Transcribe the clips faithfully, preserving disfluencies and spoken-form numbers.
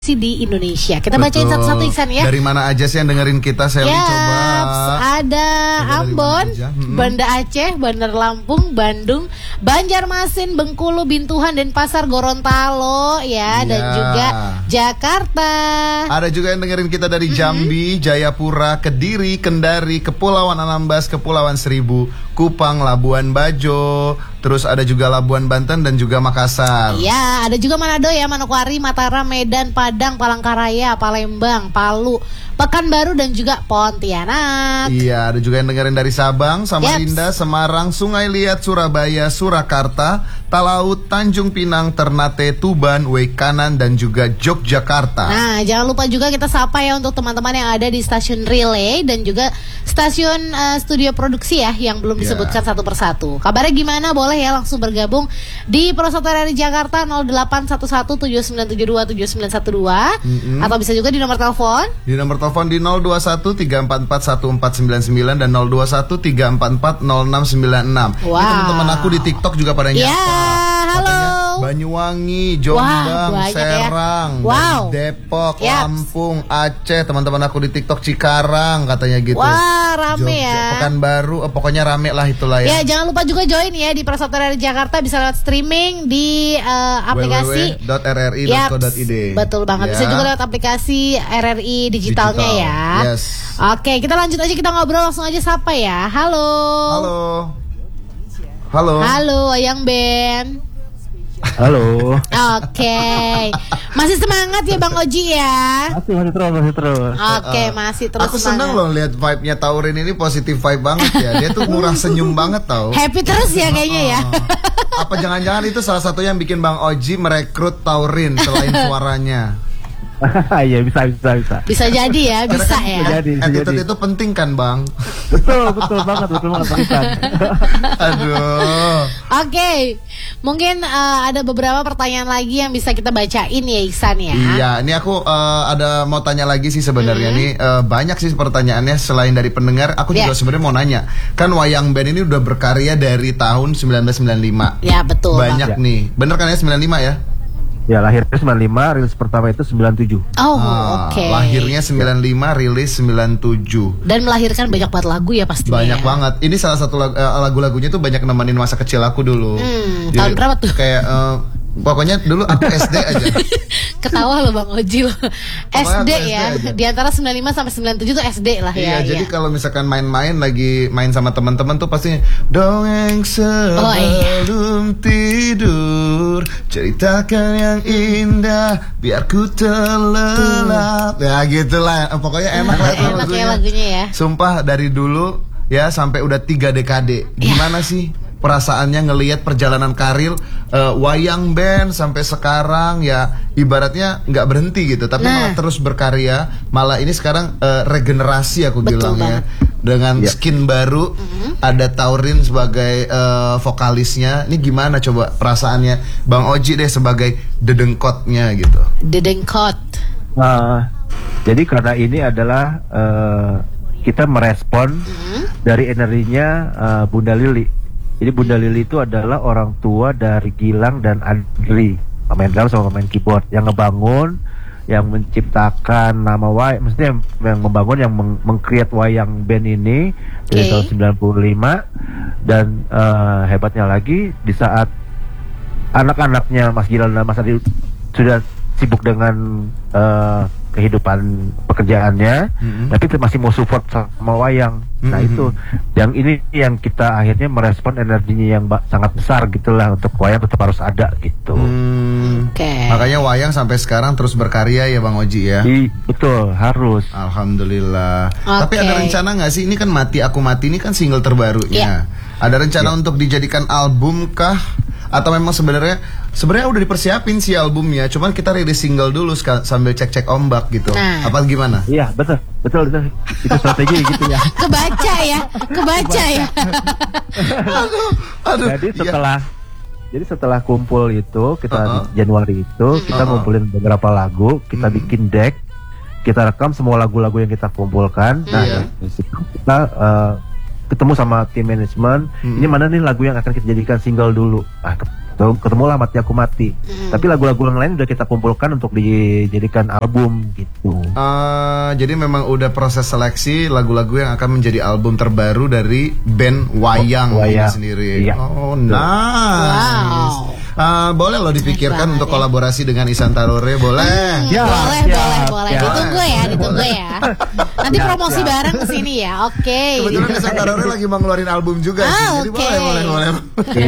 di Indonesia. Kita bacain Betul. satu-satu Iksan ya. Dari mana aja sih yang dengerin kita, Sally? Yes, Coba. ada Coba Ambon, hmm. Banda Aceh, Bandar Lampung, Bandung, Banjarmasin, Bengkulu, Bintuhan, dan Pasar Gorontalo ya, Iya. dan juga Jakarta. Ada juga yang dengerin kita dari Jambi, mm-hmm. Jayapura, Kediri, Kendari, Kepulauan Anambas, Kepulauan Seribu, Kupang, Labuan Bajo. Terus ada juga Labuan Banten dan juga Makassar. Iya, ada juga Manado ya, Manokwari, Mataram, Medan, Padang, Palangkaraya, Palembang, Palu, Pekanbaru, dan juga Pontianak. Iya, ada juga yang dengerin dari Sabang, Samarinda, yep. Semarang, Sungai Liat, Surabaya, Surakarta, Talaut, Tanjung Pinang, Ternate, Tuban, Wekanan, dan juga Yogyakarta. Nah, jangan lupa juga kita sapa ya untuk teman-teman yang ada di stasiun relay dan juga stasiun uh, studio produksi ya yang belum disebutkan yeah. satu persatu. Kabarnya gimana? Boleh ya langsung bergabung di Prosot R R I Jakarta nol delapan satu satu tujuh sembilan tujuh dua tujuh sembilan satu dua mm-hmm. atau bisa juga di nomor telepon di nomor telepon di nol dua satu tiga empat empat satu empat sembilan sembilan dan nol dua satu tiga empat empat nol enam sembilan enam. Wow. Ini teman-teman aku di TikTok juga pada nyapa. Yeah, halo. Banyuwangi, Jombang, Wah, Serang, ya. Wow. Depok, Yep. Lampung, Aceh, teman-teman aku di TikTok Cikarang katanya gitu. Wah, rame Jogja, ya. Pekanbaru, eh, pokoknya rame lah itulah ya. Ya, jangan lupa juga join ya di Prosot R R I Jakarta, bisa lewat streaming di uh, aplikasi w w w dot r r i dot co dot i d. Yep, betul banget. Ya. Bisa juga lewat aplikasi R R I digitalnya Digital. ya. Yes. Oke, kita lanjut aja, kita ngobrol langsung aja sapa ya. Halo. Halo. Halo. Halo, Ayang Ben. Halo. Oke, masih semangat ya Bang Oji ya? Masih masih terus masih terus. Oke, masih terus. Aku semangat. seneng loh lihat vibe-nya Taurin ini positif vibe banget ya. Dia tuh murah senyum banget tau. Happy terus ya kayaknya ya. Apa jangan-jangan itu salah satu yang bikin Bang Oji merekrut Taurin selain suaranya? Iya bisa bisa bisa. Bisa jadi ya, bisa kan ya. Bisa jadi, bisa attitude jadi. itu penting kan Bang? Betul betul banget betul banget bisa. Aduh. Oke, mungkin uh, ada beberapa pertanyaan lagi yang bisa kita bacain ya Iksan ya. Iya, ini aku uh, ada mau tanya lagi sih sebenarnya Mm-hmm. nih uh, banyak sih pertanyaannya selain dari pendengar. Aku Yeah. juga sebenarnya mau nanya. Kan Wayang Ben ini udah berkarya dari tahun sembilan belas sembilan puluh lima. Ya betul. Banyak Bang. nih. Bener kan ya sembilan puluh lima ya? Ya lahirnya sembilan puluh lima, rilis pertama itu sembilan puluh tujuh. Oh, Ah, oke. Lahirnya sembilan puluh lima, rilis sembilan puluh tujuh. Dan melahirkan banyak banget lagu ya pastinya. Banyak ya. banget. Ini salah satu lag- eh, lagu-lagunya tuh banyak nemenin masa kecil aku dulu. Hmm, tahun berapa tuh? Kayak eh, pokoknya dulu aku S D aja. Ketawa loh Bang Oji loh. S D aku S D ya. aja. Di antara sembilan puluh lima sampai sembilan puluh tujuh tuh S D lah ya. Iya, jadi ya. kalau misalkan main-main lagi main sama teman-teman tuh pasti dongeng sebelum Oh, iya. tidur, ceritakan yang indah biar ku terlelap. Ya gitulah. Pokoknya enak lah tuh Enak ya lagunya. lagunya ya. Sumpah dari dulu ya sampai udah tiga dekade. Gimana sih perasaannya ngelihat perjalanan karir uh, Wayang Ben sampai sekarang ya ibaratnya nggak berhenti gitu, tapi Nah. malah terus berkarya. Malah ini sekarang uh, regenerasi aku Betul bilangnya banget. dengan Ya. skin baru. Mm-hmm. Ada Taurin sebagai uh, vokalisnya. Ini gimana coba perasaannya Bang Oji deh sebagai dedengkotnya gitu. Dedengkot. Nah, jadi karena ini adalah uh, kita merespon Hmm? dari energinya uh, Bunda Lili. Jadi Bunda Lili itu adalah orang tua dari Gilang dan Adri, pemain drum sama pemain keyboard yang ngebangun, yang menciptakan nama wayang, maksudnya yang, yang membangun, yang meng- meng-create Wayang Ben ini dari Okay. tahun sembilan puluh lima. Dan uh, hebatnya lagi di saat anak-anaknya Mas Gilang dan Mas Adri sudah sibuk dengan uh, kehidupan pekerjaannya, Mm-hmm. tapi masih mau support sama wayang. Nah Mm-hmm. itu yang ini yang kita akhirnya merespon energinya yang ba- sangat besar gitulah, untuk wayang tetap harus ada gitu. Hmm, Oke. Makanya Wayang sampai sekarang terus berkarya ya Bang Oji ya. I, betul harus. Alhamdulillah. Oke. Tapi ada rencana nggak sih? Ini kan Mati Aku Mati ini kan single terbarunya. Ada rencana untuk dijadikan album kah? Atau memang sebenarnya sebenarnya udah dipersiapin sih albumnya, cuman kita rilis single dulu ska- sambil cek-cek ombak gitu. Nah. Apa gimana? Iya betul betul betul itu strategi gitu ya. Kebaca ya, kebaca ya. aduh, aduh. Jadi Ya. setelah jadi setelah kumpul itu kita Uh-uh. di Januari itu kita Uh-uh. ngumpulin beberapa lagu, kita Hmm. bikin deck, kita rekam semua lagu-lagu yang kita kumpulkan. Nah, Iya. dari situ kita uh, ketemu sama tim manajemen. Hmm. Ini mana nih lagu yang akan kita jadikan single dulu. Nah, ketemu, ketemulah Mati Aku Mati. Hmm. Tapi lagu-lagu yang lain udah kita kumpulkan untuk dijadikan album gitu. Uh, jadi memang udah proses seleksi lagu-lagu yang akan menjadi album terbaru dari band Wayang, oh, Wayang. sendiri. Iya. Oh, nice. Wow. Uh, boleh loh dipikirkan untuk ya. kolaborasi dengan Ihsan Tarore, boleh? Hmm, ya, boleh, ya, boleh, boleh. Ya. Ditunggu ya, ditunggu ya. Nanti ya, promosi ya. bareng ke sini ya. Oke. Okay. Kebetulan Ihsan Tarore lagi mau ngeluarin album juga ah, sih. Jadi okay. boleh, boleh, boleh.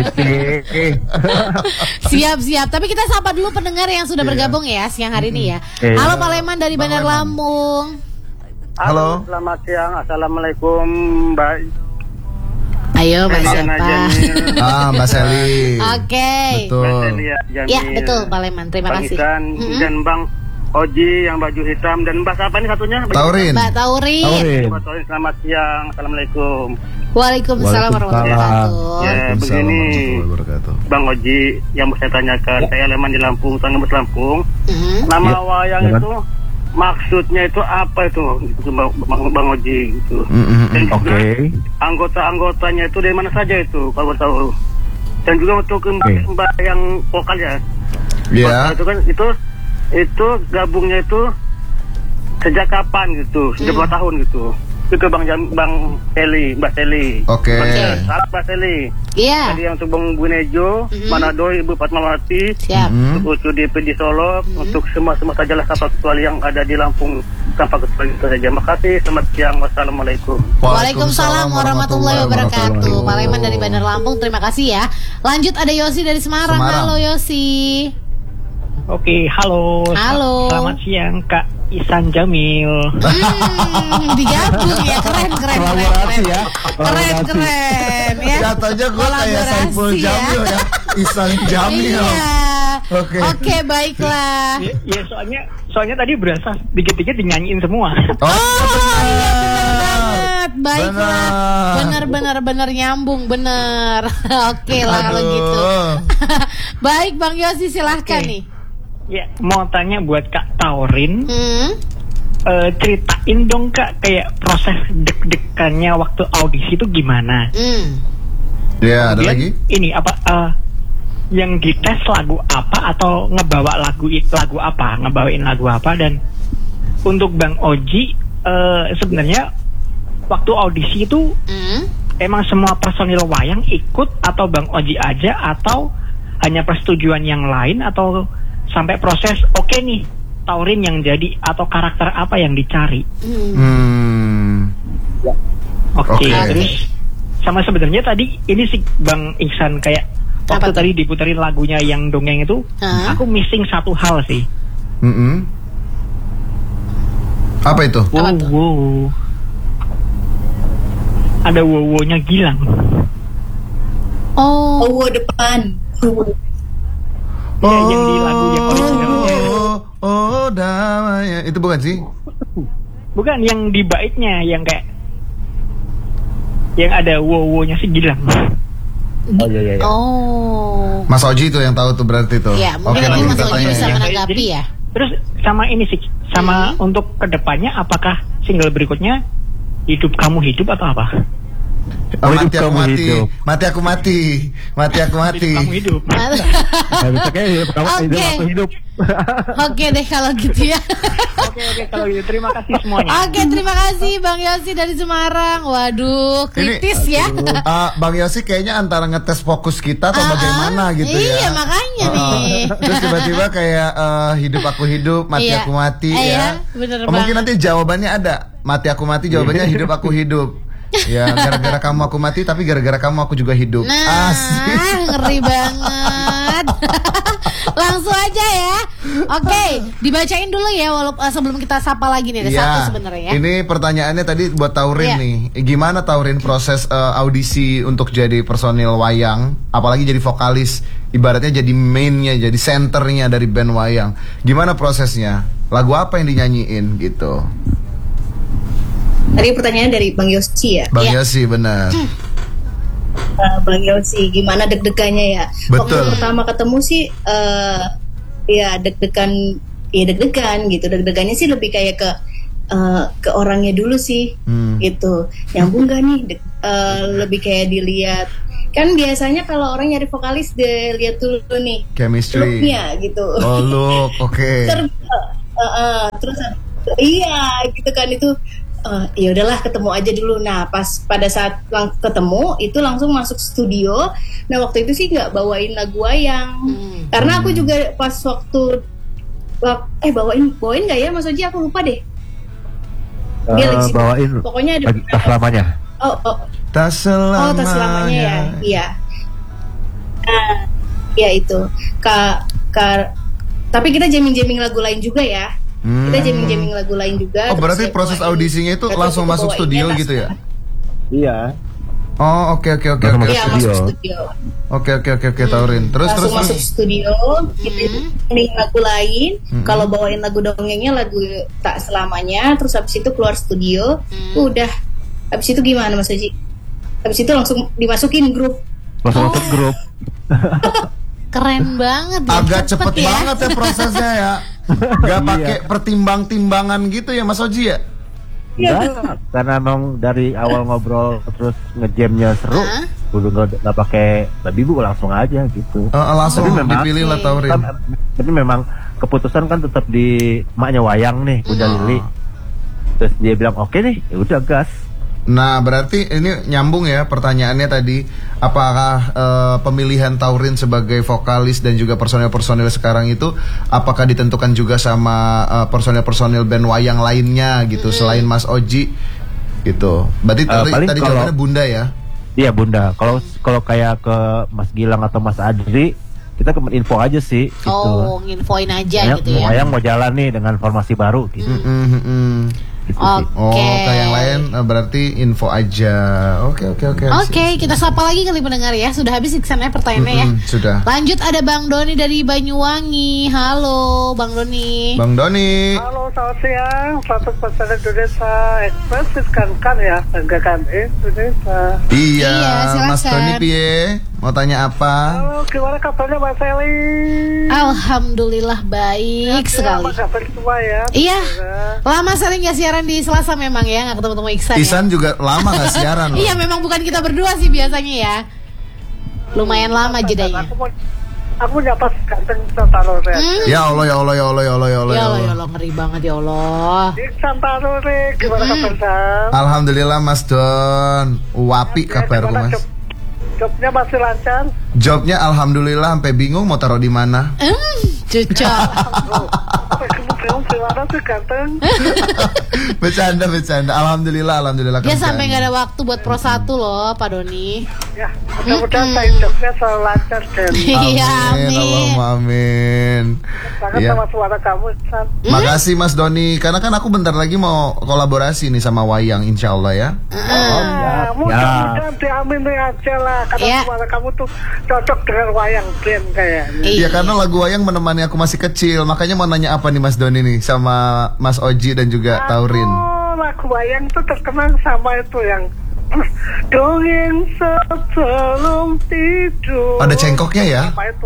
Siap, siap. Tapi kita sapa dulu pendengar yang sudah yeah. bergabung ya siang hari ini ya. Yeah. Halo Pak Leman dari Bandar Lampung. Halo. Selamat siang. Assalamualaikum, Mbak. Ayo Mbak siapa? Ah, Mbak Seli. Oke. Okay. Betul. Mbak Seli ya, ya betul Pak Leman. Terima Bang kasih. Isan, mm-hmm. dan Bang Oji yang baju hitam dan Mbak siapa ini satunya? Taurin. Mbak Taurin. Taurin. Mbak Taurin, selamat siang. Assalamualaikum. Waalaikumsalam warahmatullahi wabarakatuh. Ya, begini Bang Oji yang mau saya tanyakan. Ya. Saya Leman di Lampung, Tanggabus Lampung. Mm-hmm. Nama ya. wayang ya, itu maksudnya itu apa itu, itu Bang, Bang Oji gitu. Mm-hmm. Oke. Okay. Anggota-anggotanya itu dari mana saja itu kalau tahu. Dan juga untuk mbak, okay. mbak yang vokal ya. Iya. Yeah. Itu kan itu itu gabungnya itu sejak kapan gitu? Sejak berapa mm. tahun gitu? Itu Bang Jam, Bang Seli, Mbak Seli. Oke. Okay. Salam Mbak Seli. Iya. Yeah. Tadi yang untuk Bang Bunejo, mm-hmm. Manado, Ibu Fatmawati. Siap. Mm-hmm. Untuk U D P di Solo, mm-hmm. untuk semua-semua sajalah tanpa kecuali yang ada di Lampung tanpa kecuali itu saja. Makasih. Selamat siang. Wassalamualaikum. Waalaikumsalam warahmatullahi wabarakatuh. Pak Leman dari Bandar Lampung, terima kasih ya. Lanjut ada Yosi dari Semarang. Semarang. Halo Yosi. Oke, halo. Halo. Selamat siang Kak Ihsan Jamil. Hmm, digabung ya, keren keren keren keren ya. Keren keren ya. Katanya gue kayak Saiful ya. Jamil ya. Ihsan Jamil. Iya. Oke. Okay. Oke, okay, baiklah. Ya, ya soalnya soalnya tadi berasa dikit-dikit dinyanyiin semua. Oh, oh iya benar banget. Baiklah. Benar benar benar nyambung benar. Oke okay lah kalau gitu. Baik Bang Yosi silahkan okay. nih. Ya, mau tanya buat Kak Taurin. Hmm? Uh, ceritain dong Kak, kayak proses deg-degannya waktu audisi itu gimana? Hmm. Ya, ada lagi? Ini apa? Uh, yang dites lagu apa atau ngebawa lagu lagu apa? Ngebawain lagu apa? Dan untuk Bang Oji, uh, sebenarnya waktu audisi itu hmm? emang semua personil wayang ikut atau Bang Oji aja atau hanya persetujuan yang lain atau sampai proses oke okay nih Taurin yang jadi atau karakter apa yang dicari? Hmm. Oke, okay, okay. Terus sama sebenarnya tadi ini sih Bang Ihsan kayak waktu tadi diputerin lagunya yang dongeng itu, huh? aku missing satu hal sih. Mm-hmm. Apa itu? Wow, wow. Ada wow-wow-nya Gilang. Oh, wow depan. Ya, oh, yang di lagu yang originalnya. Oh, oh, damai. Itu bukan sih? Bukan, yang di baitnya yang kayak yang ada wow-wow-nya si Gilang. Oh iya iya. iya. Oh. Mas Oji itu yang tahu tuh berarti tuh. Ya, mungkin okay, Mas Oji bisa ya. menanggapi ya. Terus sama ini sih, sama hmm. untuk kedepannya apakah single berikutnya Hidup Kamu Hidup atau apa? Oh, mati aku mati, hidup. mati aku mati, mati aku mati. Hidup kamu hidup. Oke. hidup. Oke deh kalau gitu ya. Oke oke kalau gitu terima kasih semuanya. Oke terima kasih Bang Yosi dari Semarang. Waduh kritis ini, ya. Uh, Bang Yosi kayaknya antara ngetes fokus kita atau uh, bagaimana gitu iya, ya. Iya makanya uh, nih. Terus tiba-tiba kayak uh, hidup aku hidup, mati iya. aku mati eh, ya. Bener Mungkin nanti jawabannya ada. Mati aku mati jawabannya hidup aku hidup. Ya gara-gara kamu aku mati tapi gara-gara kamu aku juga hidup. Nah, asik. Ngeri banget. Langsung aja ya. Oke, dibacain dulu ya walaupun uh, sebelum kita sapa lagi nih ada ya, satu sebenarnya ya. Ini pertanyaannya tadi buat Taurin ya. nih. Gimana Taurin proses uh, audisi untuk jadi personil wayang, apalagi jadi vokalis, ibaratnya jadi mainnya, jadi centernya dari band wayang. Gimana prosesnya? Lagu apa yang dinyanyiin gitu? Tadi pertanyaan dari Bang Yosi ya. Bang ya. Yosi benar. Uh, Bang Yosi, gimana deg-degannya ya? Betul. Waktu pertama ketemu sih, uh, ya deg-degan, ya deg-degan gitu. Deg-degannya sih lebih kayak ke uh, ke orangnya dulu sih, hmm. gitu. Nyambung gak nih? De- uh, lebih kayak dilihat kan biasanya kalau orang nyari vokalis deh lihat dulu nih chemistry look-nya gitu. Oh look, oke. Okay. Ter, uh, uh, terus iya gitu kan itu uh, ya udahlah ketemu aja dulu. Nah pas pada saat lang- ketemu itu langsung masuk studio. Nah waktu itu sih nggak bawain lagu wayang hmm. karena aku juga pas waktu eh bawain bawain nggak ya Mas Oji, aku lupa deh. Dia uh, lagi bawain pokoknya ada tak selamanya. Oh, oh. Tak selamanya. Oh, tak selamanya ya. Iya. Nah, ya itu. Ka, ka, tapi kita jamming-jamming lagu lain juga ya. Hmm. Kita jamming-jamming lagu lain juga. Oh, berarti proses audisinya itu langsung masuk studio gitu ya? Iya. Oh, oke oke oke oke. Iya, masuk studio. Oke oke oke oke Taurin. Terus langsung terus masuk terus. studio, kita jamming lagu lain. Hmm. Kalau bawain lagu dongengnya lagu Tak Selamanya, terus habis itu keluar studio, hmm. udah. Habis itu gimana Mas Haji? Habis itu langsung dimasukin grup. Masuk oh. grup. Keren banget ya. Agak cepet, cepet ya. banget ya prosesnya ya. Gak pakai pertimbang-timbangan gitu ya Mas Oji ya? Enggak, karena emang dari awal ngobrol terus ngejamnya seru. Huh? Udah nggak pakai babi bu, langsung aja gitu. Uh, langsung tapi memang, dipilih lah Taurin. Kan, tapi memang keputusan kan tetap di maknya wayang nih, Bunda uh. Lili. Terus dia bilang oke okay nih, ya udah gas. Nah berarti ini nyambung ya pertanyaannya tadi, apakah uh, pemilihan Taurin sebagai vokalis dan juga personil-personil sekarang itu apakah ditentukan juga sama uh, personil-personil band wayang lainnya gitu mm-hmm. selain Mas Oji gitu. Berarti uh, tadi, tadi jawabannya Bunda ya? Iya Bunda. Kalau kalau kayak ke Mas Gilang atau Mas Adri kita ke info aja sih gitu. Oh nginfoin aja Wayang, gitu ya. Wayang mau jalan nih dengan formasi baru gitu. Mm-hmm. Gitu okay. Oh, kayak yang lain berarti info aja. Oke, oke, oke. Oke, kita sapa lagi kali pendengar ya. Sudah habis iksannya pertanyaannya mm-hmm, ya. Sudah. Lanjut ada Bang Doni dari Banyuwangi. Halo, Bang Doni. Bang Doni. Halo, selamat siang. Selamat pasar Indonesia Express kan ya, banggakan Indonesia. Iya, iya Mas Doni piye? Mau tanya apa? Halo, gimana kabarnya Mas Eli? Alhamdulillah baik ya, sekali. Apa kabar semua ya? Iya. Lama sering nggak siaran di Selasa memang ya, nggak ketemu-temu Iksan. Iksan ya? juga lama nggak siaran loh. Iya, memang bukan kita berdua sih biasanya ya. Lumayan lama jedanya. Aku mau, aku nyapa ganteng Santaro hmm? Ya Allah, ya Allah, ya Allah, ya Allah, ya Allah. Ya Allah, ya Allah, ngeri banget ya Allah. Santaro gimana hmm. kabar Sam? Alhamdulillah Mas Don. Wapi ya, kabarku Mas. Job, jobnya masih lancar? Jobnya alhamdulillah sampai bingung mau taruh di mana. Hmm, cocok. Gimana sih ganteng? Bercanda, bercanda. Alhamdulillah, alhamdulillah. Dia sampai nggak ada waktu buat pro satu loh, Pak Doni. Ya, mudah-mudahan saya jobnya selalu lancar dan. Iya, amin. Allahumma amin. Sangat ya. Sama suara kamu, San. Makasih Mas Doni. Karena kan aku bentar lagi mau kolaborasi nih sama Wayang, insya Allah ya. Oh, ya. Mudah-mudahan diaminin aja lah. Karena ya. Suara kamu tuh cocok dengan Wayang band kayaknya. Iya, karena lagu Wayang menemani aku masih kecil. Makanya mau nanya apa nih Mas Doni nih sama Mas Oji dan juga aku, Taurin. Lagu Wayang tuh terkenal sama itu yang dongeng sebelum tidur. Ada cengkoknya ya? Apa itu?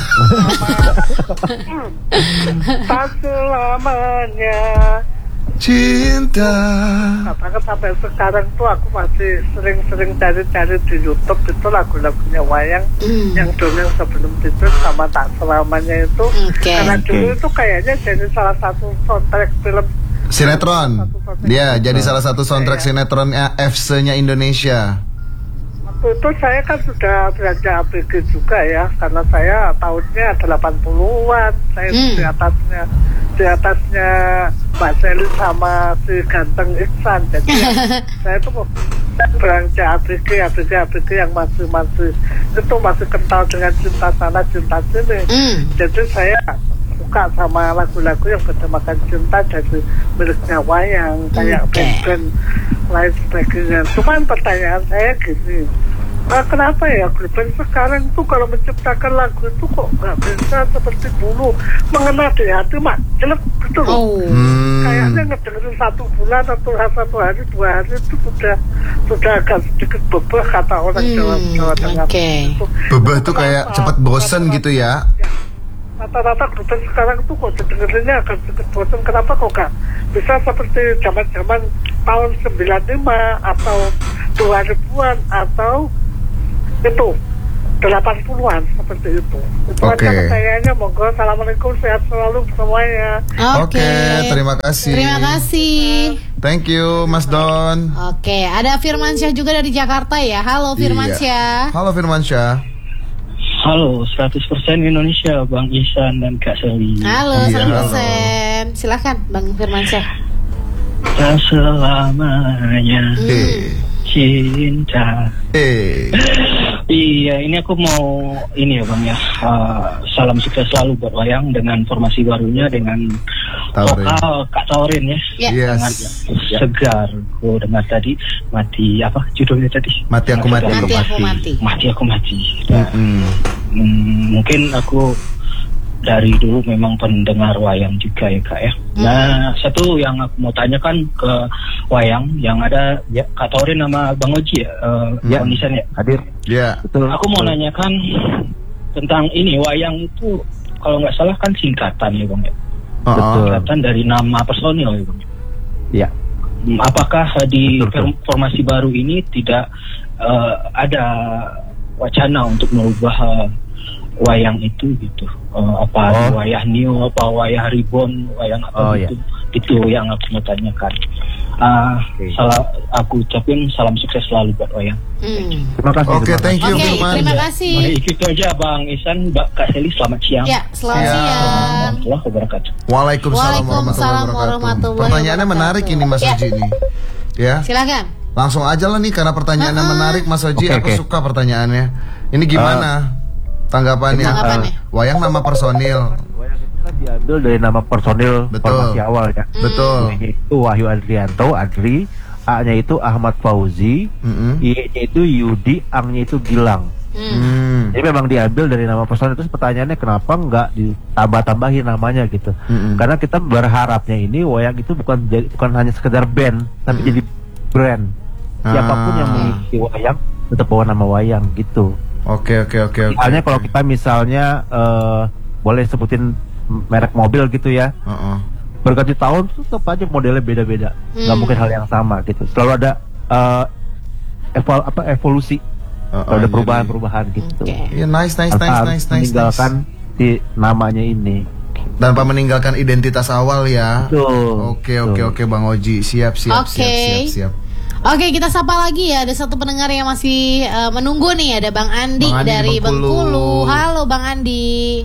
Tak selamanya cinta. Katakan sampai sekarang tuh aku masih sering-sering cari-cari di YouTube itu lagu-lagunya Wayang mm. yang dongeng sebelum tidur sama Tak Selamanya itu. Okay. Karena dulu okay. itu kayaknya jadi salah satu soundtrack film sinetron. Dia jadi salah satu soundtrack ya. Sinetronnya F C-nya Indonesia. Waktu itu saya kan sudah belajar A B G juga ya, karena saya tahunnya delapan puluhan. Saya hmm. di atasnya di atasnya Mbak Seli sama si ganteng Iksan. Jadi ya, saya tuh belajar A B G, A B G, A B G yang masih masih itu masih kental dengan cinta sana cinta sini. Hmm. Jadi saya suka sama lagu-lagu yang bertemakan cinta dari miliknya Wayang kayak okay. band-band lain sebagainya. Cuman pertanyaan saya gini, nah, kenapa ya grup band sekarang tuh kalau menciptakan lagu itu kok nggak bisa seperti dulu mengena di hati mak jelek gitu loh. Oh. Hmm. Kayaknya ngedengerin satu bulan atau satu hari dua hari itu sudah sudah agak sedikit bebeh kata orang hmm. Jawa Jawa Tengah. Okay. Bebeh tuh kayak cepat bosen gitu ya. ya. Rata-rata grup band sekarang tuh kok dengerinnya agak sedikit bosan. Kenapa kok gak bisa seperti zaman-zaman tahun sembilan puluh lima atau dua ribuan atau itu delapan puluhan seperti itu. Itu Oke. aja pertanyaannya. Monggo. Assalamualaikum, sehat selalu semuanya. Oke. Oke, terima kasih. Terima kasih. Thank you, Mas Don. Oke, ada Firmansyah juga dari Jakarta ya. Halo Firmansyah. Iya. Halo Firmansyah. Halo, seratus persen Indonesia, Bang Ihsan dan Kak Seli. Halo, Iya, seratus halo. persen. Silakan Bang Firmansyah. Tak selamanya Eh, cinta. eh. Iya, ini aku mau ini ya Bang ya. Uh, salam sukses selalu buat Wayang dengan formasi barunya dengan Taurin. vokal Kak Taurin ya. Ya. Yes. Sangat segar. Gue dengar tadi mati apa judulnya tadi? Mati aku mati. Mati aku mati. Mati aku mati. Nah, Mm-mm. hmm, mungkin aku dari dulu memang pendengar wayang juga ya Kak ya. Nah, satu yang aku mau tanyakan ke wayang yang ada ya Kak Taurin sama Bang Oji ya, uh, Ya. Bang Ihsan ya. Hadir. Ya. Betul. Aku mau nanyakan tentang ini wayang itu kalau nggak salah kan singkatan ya Bang ya. Uh-uh. Betul. Singkatan dari nama personil ya Bang. Ya. Hmm, Apakah uh, di Betul, betul. formasi baru ini tidak uh, ada wacana untuk merubah uh, wayang itu gitu? Uh, apa Oh. wayah new, apa wayah reborn, wayang apa Oh, gitu? Itu yang aku mau tanyakan. Uh, Oke. salah aku ucapin salam sukses selalu buat wayang. Hmm. Terima kasih. Oke, terima thank you Oke, Firman. terima kasih. Baik, itu aja Bang Ihsan, Mbak Kak Seli, selamat siang. Ya, selamat Ya. siang. Warahmatullahi wabarakatuh. Waalaikumsalam Waalaikumsalam warahmatullahi warahmatullahi wabarakatuh. Pertanyaannya wabarakatuh. menarik ini Mas Ya. Oji ini. Ya. Silakan. Langsung aja lah nih karena pertanyaannya Uh-uh. menarik Mas Oji. Oke, Aku oke. suka pertanyaannya. Ini gimana? Tanggapannya? Tanggapannya. Uh, Wayang nama personil. Wayang itu kan diambil dari nama personil Betul. formasi awal ya. Betul. W-nya itu Wahyu Adrianto, Adri. A-nya itu Ahmad Fauzi. Mm-mm. I-nya itu Yudi, Ang-nya itu Gilang. Hmm. Hmm. Jadi memang diambil dari nama personil. Terus pertanyaannya kenapa nggak ditambah-tambahin namanya gitu? Mm-mm. Karena kita berharapnya ini wayang itu bukan jadi, bukan hanya sekedar band, tapi Mm-mm. jadi brand. Siapapun Ah. yang mengikuti wayang tetap bawa nama wayang gitu. Oke oke oke oke. Misalnya kalau kita misalnya eh, boleh sebutin merek mobil gitu ya. Uh-uh. Berganti tahun tuh tetap aja modelnya beda-beda. Nggak Hmm. mungkin hal yang sama gitu. Selalu ada eh, evol apa evolusi. Uh-uh, Selalu ada jadi- perubahan-perubahan gitu. Oke. Iya nice nice Tanpa nice harus nice nice. meninggalkan si namanya ini. Tanpa meninggalkan identitas awal ya. Betul. Oke oke Betul. oke Bang Oji. Siap siap Oke. siap siap siap. Oke, kita sapa lagi ya. Ada satu pendengar yang masih uh, menunggu nih. Ada Bang Andi, Bang Andi dari di Bengkulu. Bengkulu. Halo Bang Andi.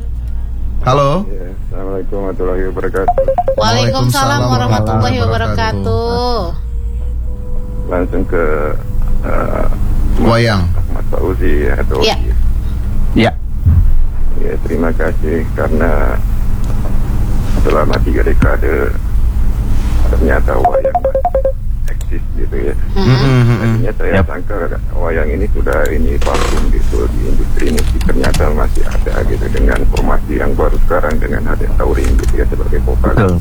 Halo. Ya, Assalamualaikum warahmatullahi wabarakatuh. Waalaikumsalam Waalaikumsalam warahmatullahi warahmatullahi wabarakatuh. Langsung ke uh, Wayang. Ahmad Fauzi atau Iya. Ya. ya terima kasih karena selama tiga dekade ternyata wayang masih eksis gitu ya. Mm-mm. Tadinya saya Yap. sangka wayang ini sudah ini vakum gitu di industri musik, ternyata masih ada gitu dengan formasi yang baru sekarang dengan ada Taurin gitu ya sebagai vokalis. Betul.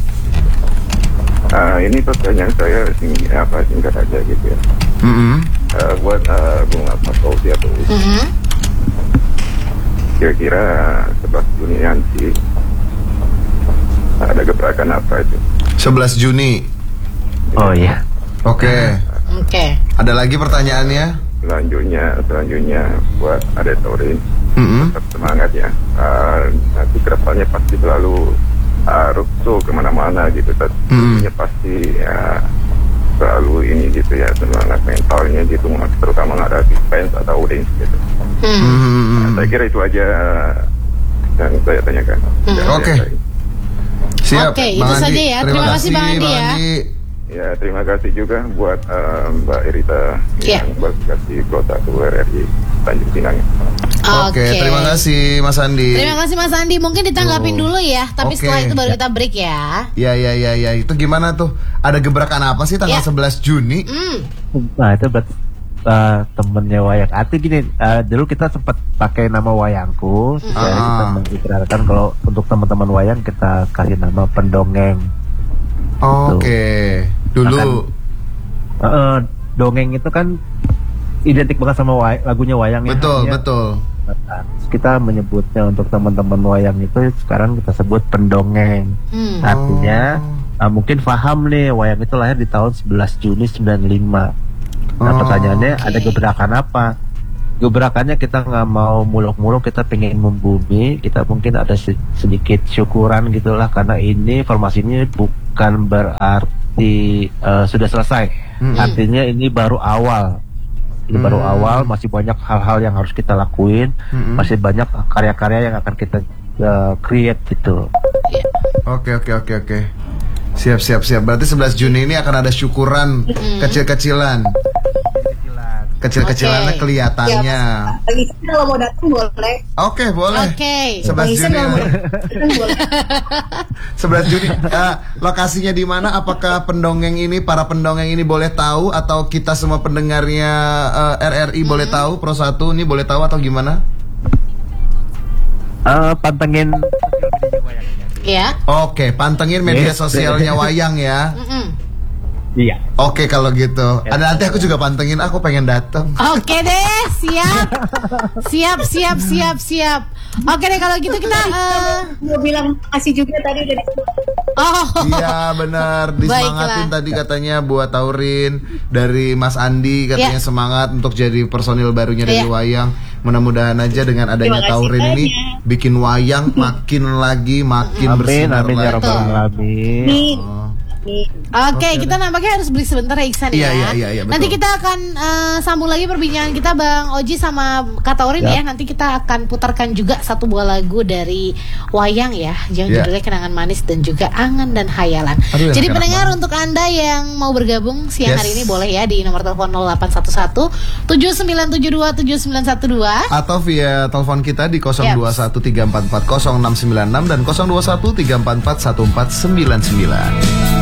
Ah, ini pertanyaan saya sing, apa singkat aja gitu ya. Mm-mm. Ah, buat uh, Bung Ahmad Fauzi atau Mhm. kira-kira sebelas Juni nanti ada gebrakan apa itu? sebelas Juni. Oh iya. Oke. Oke. Ada lagi pertanyaannya? Selanjutnya, selanjutnya buat Ade Taurin, Mm-mm. tetap semangat ya. Uh, nanti kedepannya pasti selalu uh, rukso kemana-mana gitu. Tentunya pasti ya, selalu ini gitu ya, semangat mentalnya gitu, terutama menghadapi fans atau audiens gitu. Hmm. Mm-mm. Nah, saya kira itu aja yang saya tanyakan. Ya, Oke. ya, Siap. Oke, Bang itu Andi. saja ya. Terima kasih, Bang Andi ya. Ya, terima kasih juga buat uh, Mbak Irita Iya. yang bertugas di Kota R R I Tanjung Pinang. Oke, terima kasih Mas Andi. Terima kasih Mas Andi. Mungkin ditanggapin Tuh. dulu ya. Tapi Oke. setelah itu baru kita break ya. Ya ya ya ya, itu gimana tuh? Ada gebrakan apa sih tanggal Ya. sebelas Juni? Hmm. Nah itu buat uh, temennya wayang. Arti gini, uh, dulu kita sempat pakai nama wayangku. Jadi Ah. kita mengikrarkan kalau untuk teman-teman wayang kita kasih nama pendongeng. Oke. Dulu. Uh, uh, dongeng itu kan identik banget sama way- lagunya wayang ya. Betul, Artinya, betul. uh, kita menyebutnya untuk teman-teman wayang itu sekarang kita sebut pendongeng. Hmm. Artinya uh, mungkin paham nih wayang itu lahir di tahun sebelas Juni sembilan puluh lima. Nah Oh, pertanyaannya oke. ada gebrakan apa? gebrakannya kita nggak mau muluk-muluk, kita pengen membumi, kita mungkin ada sedikit syukuran gitulah, karena ini formasi ini bukan berarti uh, sudah selesai, mm-hmm. artinya ini baru awal, ini mm-hmm. baru awal, masih banyak hal-hal yang harus kita lakuin, mm-hmm. masih banyak karya-karya yang akan kita uh, create gitu. Oke oke oke oke, siap siap siap. Berarti sebelas Juni ini akan ada syukuran mm-hmm. kecil-kecilan. Kecil-kecilannya okay. kelihatannya. Bagi kalau mau datang boleh. Oke, okay, boleh. Oke. Okay. sebelas Juni. sebelas Juni. Uh, lokasinya di mana? Apakah pendongeng ini, para pendongeng ini boleh tahu, atau kita semua pendengarnya uh, R R I hmm. boleh tahu, Pro satu ini boleh tahu atau gimana? Uh, pantengin ya. Oke, okay, pantengin media sosialnya Wayang ya. Iya. Oke kalau gitu. Ada nanti aku juga pantengin, aku pengen datang. Oke deh, siap. Siap, siap, siap, siap. Oke deh kalau gitu kita uh... mau bilang makasih juga tadi dari Oh. Iya benar, disemangatin tadi katanya buat Taurin dari Mas Andi katanya yeah. semangat untuk jadi personil barunya dari yeah. Wayang. Mudah-mudahan aja dengan adanya Taurin ini bikin Wayang makin lagi makin amin, bersinar amin, lagi. Ya Rabbal Alamin. Oh. Oke, okay, okay, kita nampaknya harus beli sebentar ya Iksan iya, ya. Iya, iya, iya, nanti kita akan uh, sambung lagi perbincangan kita Bang Oji sama Kak Taurin ya. ya. Nanti kita akan putarkan juga satu buah lagu dari Wayang ya, yang yeah. judulnya Kenangan Manis dan juga Angan dan Hayalan. Aduh, jadi pendengar banget. Untuk Anda yang mau bergabung siang yes. hari ini boleh ya di nomor telepon nol delapan satu satu tujuh sembilan tujuh dua tujuh sembilan satu dua atau via telepon kita di nol dua satu tiga empat empat nol enam sembilan enam dan nol dua satu tiga empat empat satu empat sembilan sembilan.